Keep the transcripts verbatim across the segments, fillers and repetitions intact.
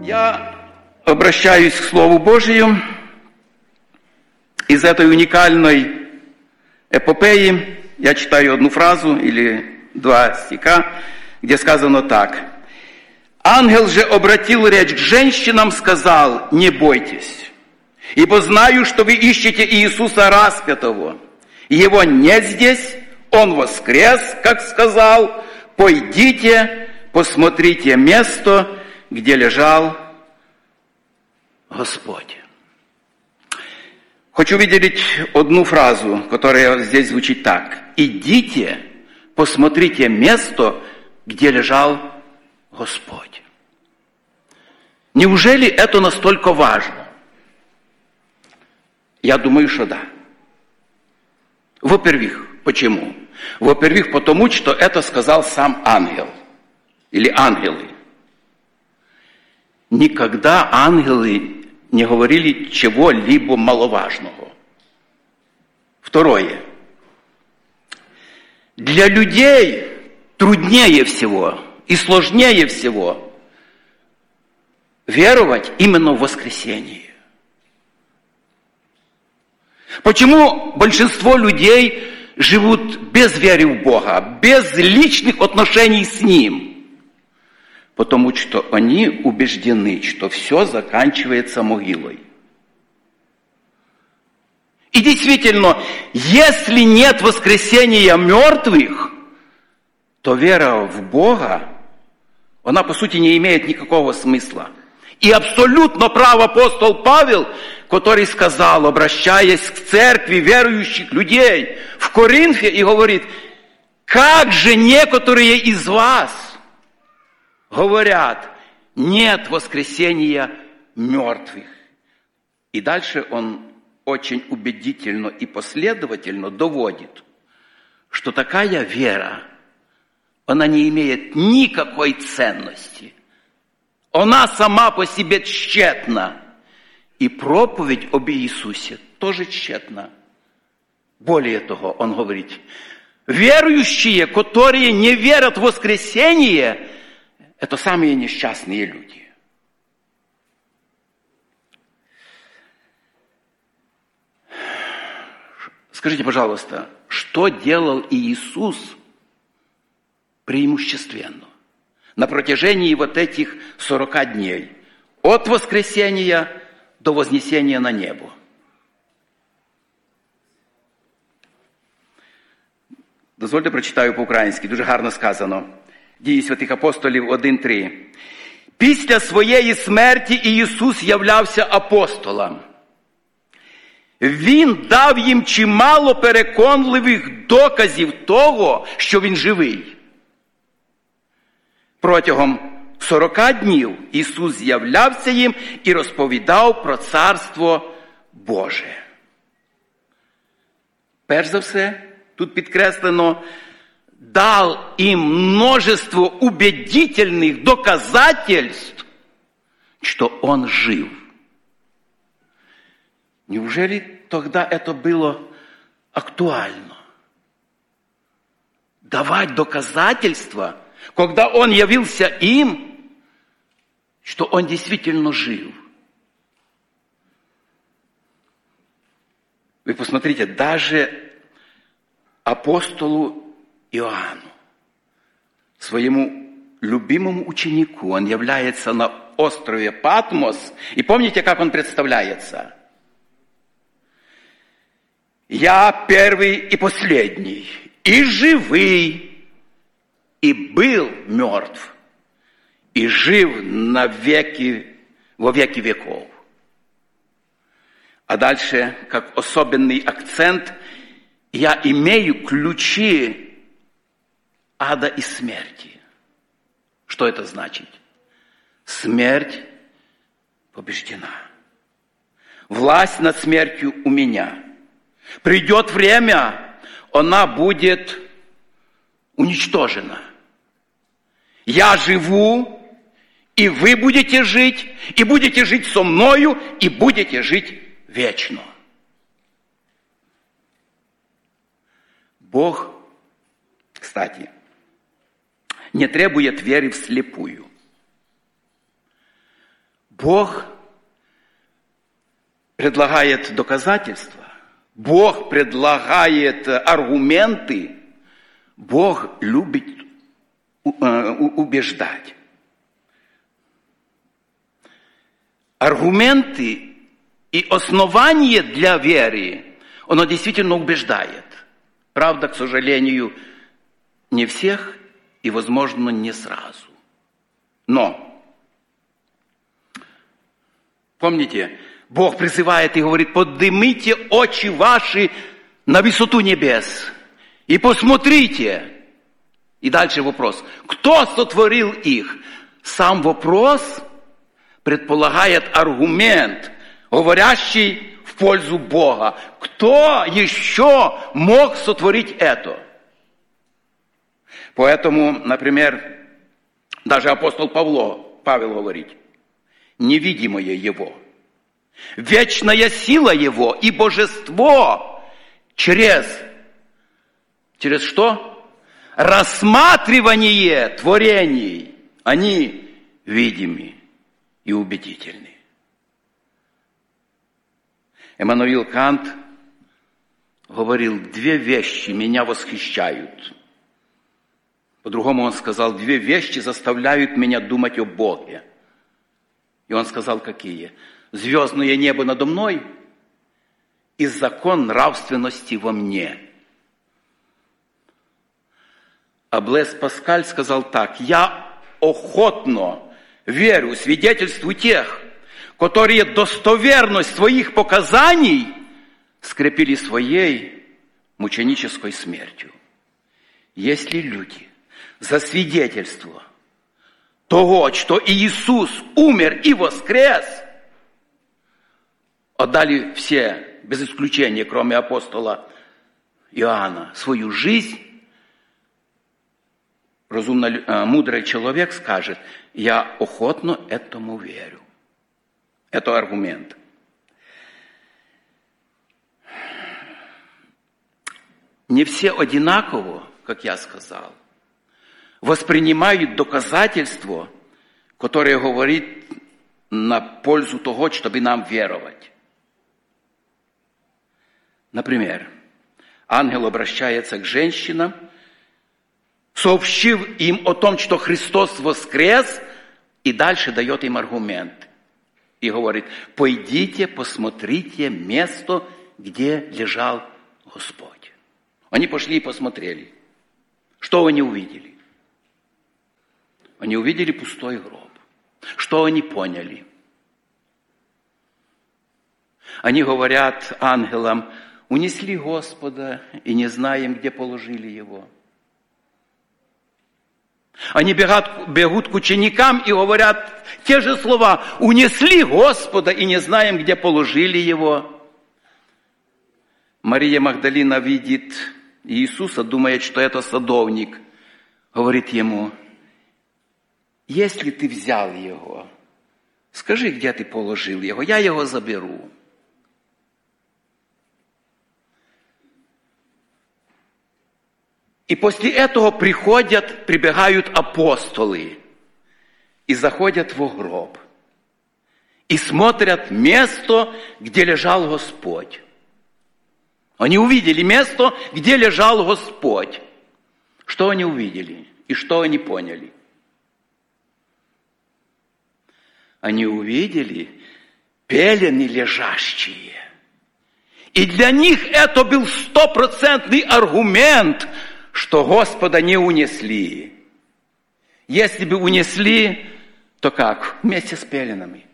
Я обращаюсь к Слову Божию из этой уникальной эпопеи. Я читаю одну фразу или два стиха, где сказано так. «Ангел же обратил речь к женщинам, сказал, не бойтесь, ибо знаю, что вы ищете Иисуса распятого. Его нет здесь, Он воскрес, как сказал. Пойдите, посмотрите место, где лежал Господь». Хочу выделить одну фразу, которая здесь звучит так. «Идите, посмотрите место, где лежал Господь». Неужели это настолько важно? Я думаю, что да. Во-первых, почему? Во-первых, потому что это сказал сам ангел. Или ангелы. Никогда ангелы не говорили чего-либо маловажного. Второе. Для людей труднее всего и сложнее всего веровать именно в воскресение. Почему большинство людей живут без веры в Бога, без личных отношений с Ним? Потому что они убеждены, что все заканчивается могилой. И действительно, если нет воскресения мертвых, то вера в Бога, она по сути не имеет никакого смысла. И абсолютно прав апостол Павел, который сказал, обращаясь к церкви верующих людей в Коринфе, и говорит, как же некоторые из вас говорят, нет воскресения мертвых. И дальше он очень убедительно и последовательно доводит, что такая вера, она не имеет никакой ценности. Она сама по себе тщетна. И проповедь об Иисусе тоже тщетна. Более того, он говорит, верующие, которые не верят в воскресение, это самые несчастные люди. Скажите, пожалуйста, что делал Иисус преимущественно на протяжении вот этих сорока дней, от воскресения до вознесения на небо? Дозвольте прочитаю по-українськи, дуже гарно сказано. Дії святих апостолів один три. Після своєї смерті Ісус являвся апостолам. Він дав їм чимало переконливих доказів того, що він живий. Протягом сорока днів Ісус з'являвся їм і розповідав про Царство Боже. Перш за все, тут підкреслено, дал им множество убедительных доказательств, что Он жив. Неужели тогда это было актуально? Давать доказательства, когда Он явился им, что Он действительно жив. Вы посмотрите, даже апостолу Иоанну, своему любимому ученику, он является на острове Патмос. И помните, как он представляется? «Я первый и последний, и живый, и был мертв, и жив на веки, во веки веков». А дальше, как особенный акцент, «Я имею ключи ада и смерти». Что это значит? Смерть побеждена. Власть над смертью у меня. Придет время, она будет уничтожена. Я живу, и вы будете жить, и будете жить со мною, и будете жить вечно. Бог, кстати, не требует веры вслепую. Бог предлагает доказательства, Бог предлагает аргументы, Бог любит убеждать. Аргументы и основание для веры, оно действительно убеждает. Правда, к сожалению, не всех и, возможно, не сразу. Но, помните, Бог призывает и говорит: поднимите очи ваши на высоту небес и посмотрите. И дальше вопрос: кто сотворил их? Сам вопрос предполагает аргумент, говорящий в пользу Бога. Кто еще мог сотворить это? Поэтому, например, даже апостол Павло, Павел говорит: невидимое Его, вечная сила Его и божество через, через что? Рассматривание творений, они видимы и убедительны. Эммануил Кант говорил: две вещи меня восхищают. По-другому он сказал: две вещи заставляют меня думать о Боге. И он сказал: какие? Звездное небо надо мной и закон нравственности во мне. А Блес Паскаль сказал так: я охотно верю свидетельству тех, которые достоверность своих показаний скрепили своей мученической смертью. Если люди за свидетельство того, что Иисус умер и воскрес, отдали все, без исключения, кроме апостола Иоанна, свою жизнь, разумно мудрый человек скажет: я охотно этому верю. Это аргумент. Не все одинаково, как я сказал, воспринимают доказательство, которое говорит на пользу того, чтобы нам веровать. Например, ангел обращается к женщинам, сообщив им о том, что Христос воскрес, и дальше дает им аргумент. И говорит: пойдите, посмотрите место, где лежал Господь. Они пошли и посмотрели. Что они увидели? Они увидели пустой гроб. Что они поняли? Они говорят ангелам: унесли Господа, и не знаем, где положили Его. Они бегут, бегут к ученикам и говорят те же слова: унесли Господа, и не знаем, где положили Его. Мария Магдалина видит Иисуса, думает, что это садовник. Говорит ему: если ты взял Его, скажи, где ты положил Его, я Его заберу. И после этого приходят, прибегают апостолы и заходят в гроб. И смотрят место, где лежал Господь. Они увидели место, где лежал Господь. Что они увидели и что они поняли? Они увидели пелены лежащие. И для них это был стопроцентный аргумент, что Господа не унесли. Если бы унесли, то как? Вместе с пеленами.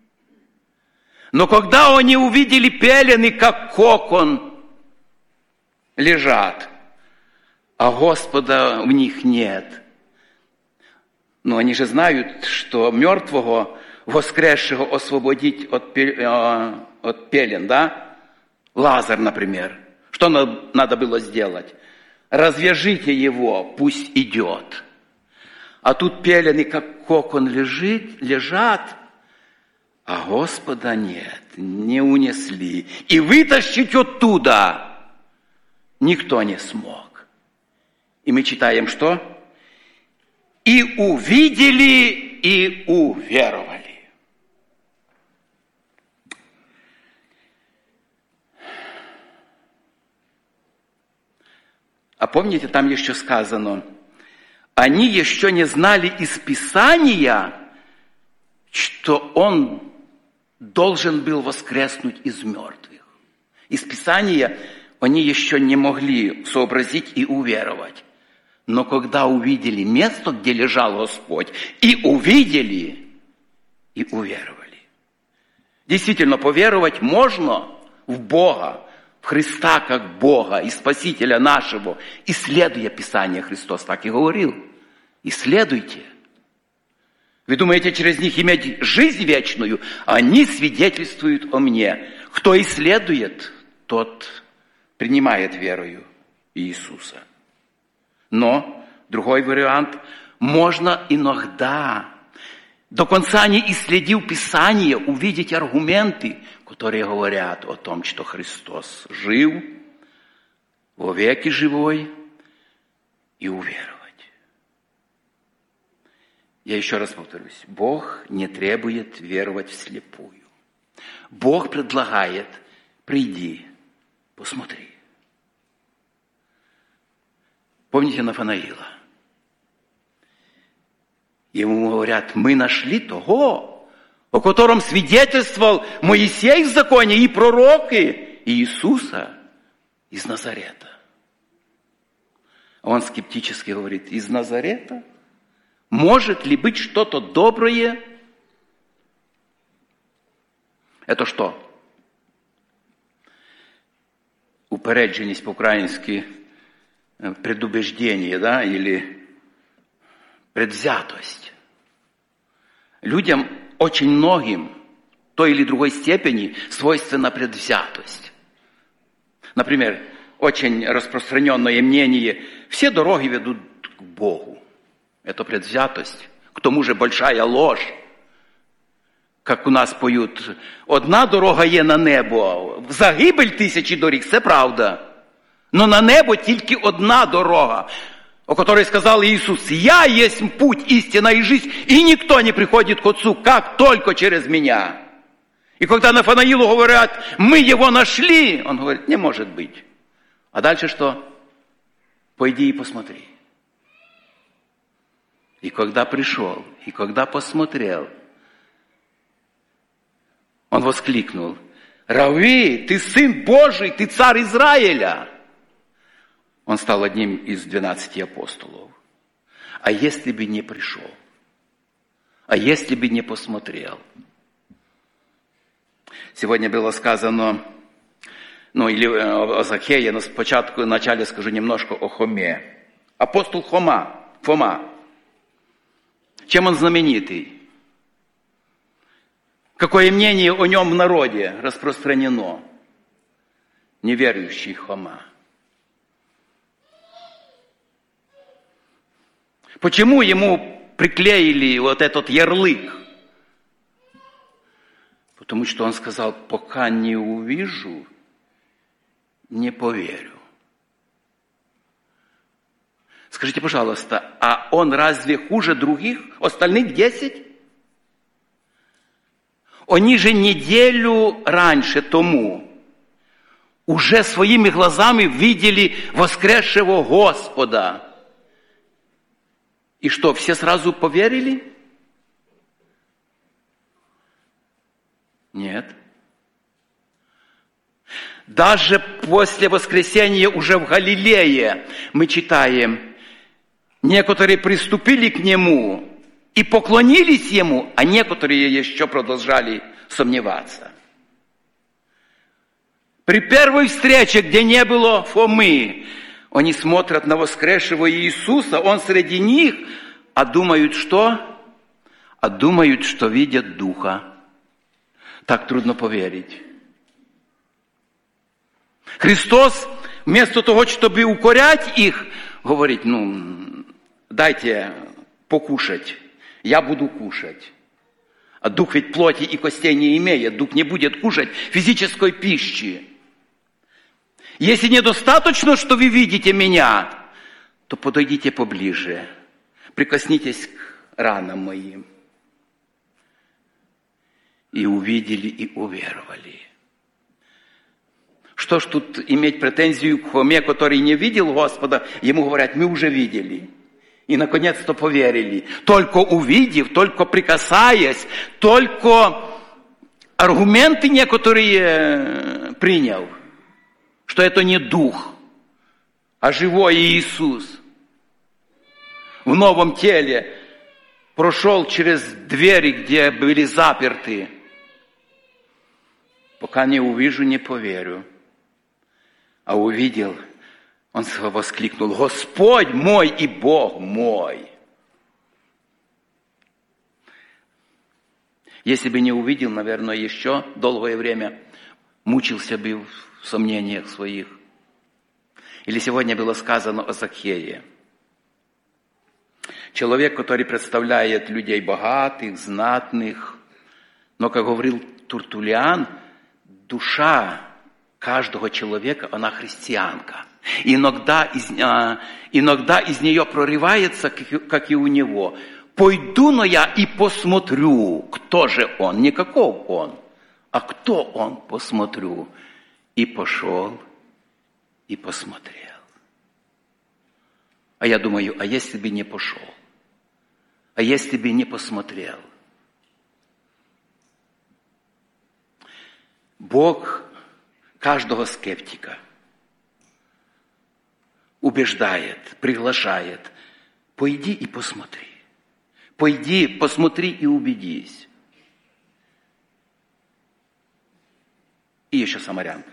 Но когда они увидели пелены, как кокон, лежат, а Господа в них нет. Но они же знают, что мертвого, воскресшего освободить от пелен, да? Лазарь, например. Что надо было сделать? Развяжите его, пусть идет. А тут пелены, как кокон, лежит, лежат, а Господа нет, не унесли. И вытащить оттуда никто не смог. И мы читаем, что? И увидели, и уверовали. А помните, там еще сказано, они еще не знали из Писания, что Он должен был воскреснуть из мертвых. Из Писания они еще не могли сообразить и уверовать. Но когда увидели место, где лежал Господь, и увидели, и уверовали. Действительно, поверовать можно в Бога, в Христа как Бога и Спасителя нашего, исследуя Писание. Христос так и говорил. Исследуйте. Вы думаете, через них иметь жизнь вечную? Они свидетельствуют о мне. Кто исследует, тот принимает верою Иисуса. Но другой вариант, можно иногда, до конца не исследив Писание, увидеть аргументы, которые говорят о том, что Христос жив, вовеки живой, и уверовать. Я еще раз повторюсь, Бог не требует веровать вслепую. Бог предлагает, приди, посмотри. Помните Нафанаила? Ему говорят, мы нашли того, о котором свидетельствовал Моисей в законе и пророки, Иисуса из Назарета. Он скептически говорит, из Назарета? Может ли быть что-то доброе? Это что? Упередженість по-украински предубеждение, да, или предвзятость. Людям, очень многим, в той или другой степени свойственна предвзятость. Например, очень распространенное мнение, все дороги ведут к Богу. Это предвзятость. К тому же большая ложь. Как у нас поють, одна дорога є на небо, загибель тисячі доріг, це правда. Но на небо тільки одна дорога, о которой сказал Иисус, «Я есть путь, истина и жизнь, и никто не приходит к Отцу, как только через меня». И когда Нафанаилу говорят, «Мы его нашли», он говорит, «Не может быть». А дальше что? «Пойди и посмотри». И когда пришел, и когда посмотрел, он воскликнул, «Рави, ты Сын Божий, ты Царь Израиля!» Он стал одним из двенадцати апостолов. А если бы не пришел? А если бы не посмотрел? Сегодня было сказано, ну или о Захее, но спочатку, вначале скажу немножко о Хоме. Апостол Хома, Фома. Чем он знаменитый? Какое мнение о нем в народе распространено? Неверующий Хома. Почему ему приклеили вот этот ярлык? Потому что он сказал, пока не увижу, не поверю. Скажите, пожалуйста, а он разве хуже других, остальных десять? Они же неделю раньше тому уже своими глазами видели воскресшего Господа. И что, все сразу поверили? Нет. Даже после воскресения уже в Галилее мы читаем, некоторые приступили к Нему и поклонились Ему, а некоторые еще продолжали сомневаться. При первой встрече, где не было Фомы, они смотрят на воскресшего Иисуса, Он среди них, а думают, что? А думают, что видят Духа. Так трудно поверить. Христос, вместо того, чтобы укорять их, говорит, ну, дайте покушать, я буду кушать. А Дух ведь плоти и костей не имеет, Дух не будет кушать физической пищи. Если недостаточно, что вы видите меня, то подойдите поближе, прикоснитесь к ранам моим. И увидели, и уверовали. Что ж тут иметь претензию к Хоме, который не видел Господа? Ему говорят, мы уже видели. И наконец-то поверили. Только увидев, только прикасаясь, только аргументы некоторые принял, что это не дух, а живой Иисус в новом теле прошел через двери, где были заперты. Пока не увижу, не поверю. А увидел, он воскликнул, Господь мой и Бог мой. Если бы не увидел, наверное, еще долгое время мучился бы в сомнениях своих. Или сегодня было сказано о Закхее. Человек, который представляет людей богатых, знатных, но, как говорил Тертуллиан, душа каждого человека, она христианка. И иногда из, а, иногда из нее прорывается, как, как и у него. Пойду, но я и посмотрю, кто же он, не каков он, а кто он, посмотрю. И пошел, и посмотрел. А я думаю, а если бы не пошел? А если бы не посмотрел? Бог каждого скептика убеждает, приглашает. Пойди и посмотри. Пойди, посмотри и убедись. И еще самарянка.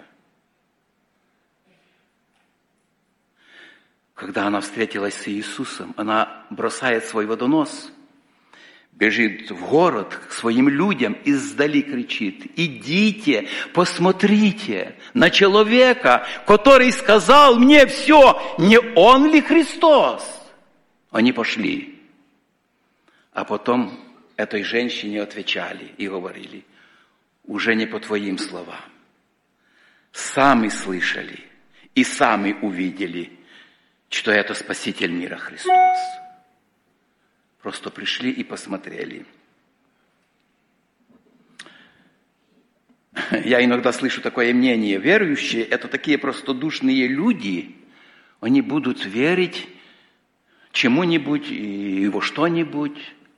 Когда она встретилась с Иисусом, она бросает свой водонос, бежит в город к своим людям и издали кричит, идите, посмотрите на человека, который сказал мне все, не он ли Христос? Они пошли. А потом этой женщине отвечали и говорили, уже не по твоим словам. Сами слышали и сами увидели, что это Спаситель мира Христос. Просто пришли и посмотрели. Я иногда слышу такое мнение. Верующие – это такие простодушные люди. Они будут верить чему-нибудь и во что-нибудь.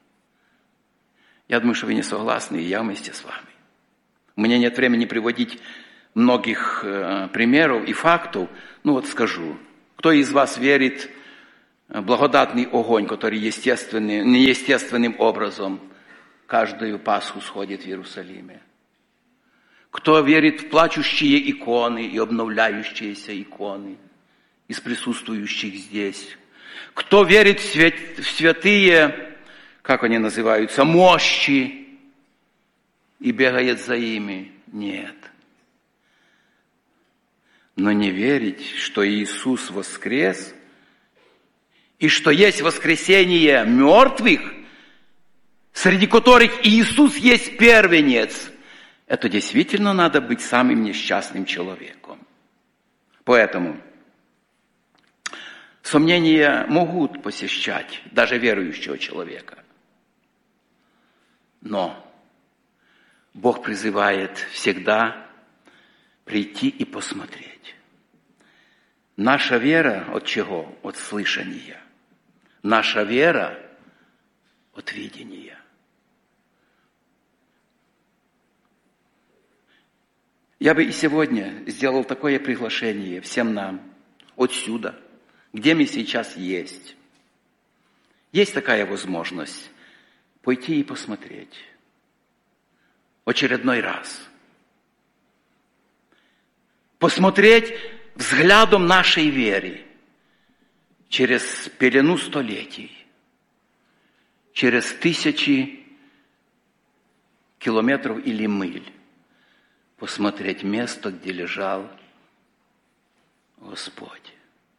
Я думаю, что вы не согласны, и я вместе с вами. У меня нет времени приводить многих э, примеров и фактов. Ну вот скажу. Кто из вас верит в благодатный огонь, который естественный, неестественным образом каждую Пасху сходит в Иерусалиме? Кто верит в плачущие иконы и обновляющиеся иконы из присутствующих здесь? Кто верит в, свят, в святые, как они называются, мощи и бегает за ими? Нет. Но не верить, что Иисус воскрес, и что есть воскресение мертвых, среди которых Иисус есть первенец, это действительно надо быть самым несчастным человеком. Поэтому сомнения могут посещать даже верующего человека. Но Бог призывает всегда прийти и посмотреть. Наша вера от чего? От слышания. Наша вера от видения. Я бы и сегодня сделал такое приглашение всем нам, отсюда, где мы сейчас есть. Есть такая возможность пойти и посмотреть. Очередной раз. Посмотреть взглядом нашей веры через пелену столетий, через тысячи километров или миль, посмотреть место, где лежал Господь.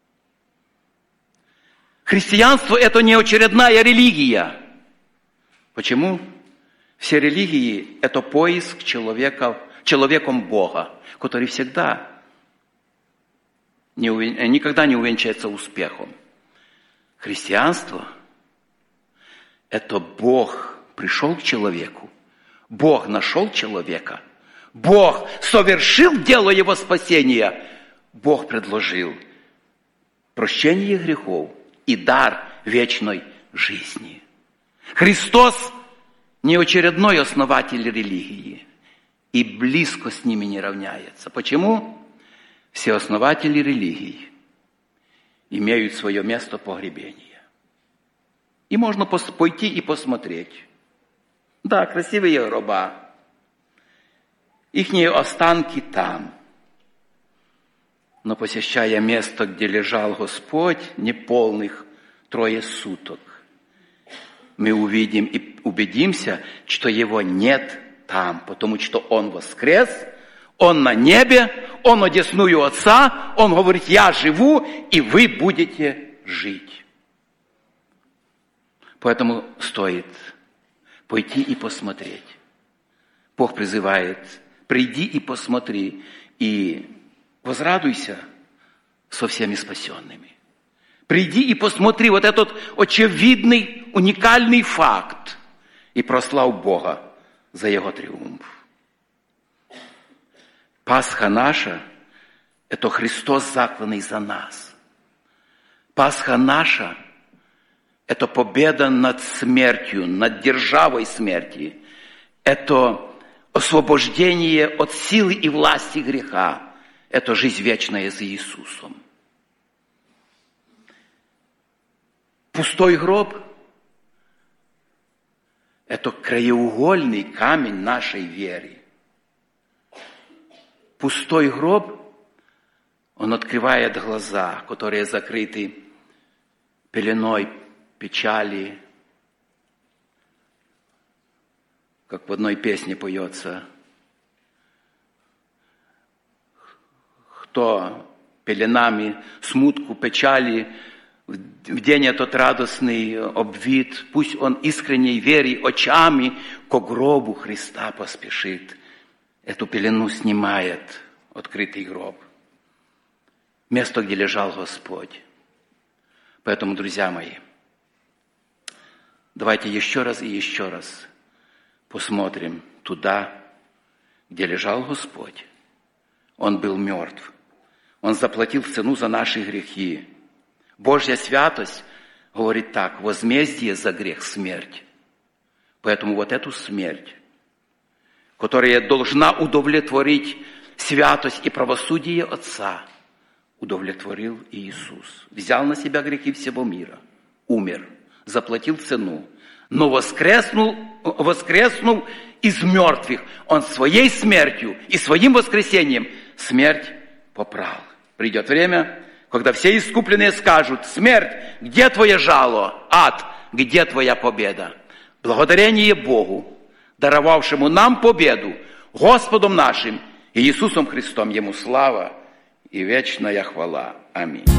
Христианство – это не очередная религия. Почему? Все религии – это поиск человека, человеком Бога, который всегда не, никогда не увенчается успехом. Христианство – это Бог пришел к человеку, Бог нашел человека, Бог совершил дело его спасения, Бог предложил прощение грехов и дар вечной жизни. Христос не очередной основатель религии и близко с ними не равняется. Почему? Все основатели религий имеют свое место погребения. И можно пойти и посмотреть. Да, красивые гроба. Ихние останки там. Но посещая место, где лежал Господь, неполных трое суток, мы увидим и убедимся, что Его нет там, потому что Он воскрес, Он на небе, Он одесную Отца, Он говорит, я живу, и вы будете жить. Поэтому стоит пойти и посмотреть. Бог призывает, приди и посмотри, и возрадуйся со всеми спасенными. Приди и посмотри вот этот очевидный, уникальный факт и прослав Бога за Его триумф. Пасха наша – это Христос, закланный за нас. Пасха наша – это победа над смертью, над державой смерти. Это освобождение от силы и власти греха. Это жизнь вечная за Иисусом. Пустой гроб – это краеугольный камень нашей веры. Пустой гроб, он открывает глаза, которые закрыты пеленой печали, как в одной песне поется. Кто пеленами смутку печали в день этот радостный обвит, пусть он искренней верой очами ко гробу Христа поспешит. Эту пелену снимает открытый гроб. Место, где лежал Господь. Поэтому, друзья мои, давайте еще раз и еще раз посмотрим туда, где лежал Господь. Он был мертв. Он заплатил цену за наши грехи. Божья святость говорит так: возмездие за грех – смерть. Поэтому вот эту смерть, которая должна удовлетворить святость и правосудие Отца, удовлетворил Иисус. Взял на себя грехи всего мира, умер, заплатил цену, но воскреснул, воскреснул из мертвых. Он своей смертью и своим воскресением смерть поправил. Придет время, когда все искупленные скажут: смерть, где твое жало? Ад, где твоя победа? Благодарение Богу, даровавшему нам победу, Господом нашим и Иисусом Христом. Ему слава и вечная хвала. Аминь.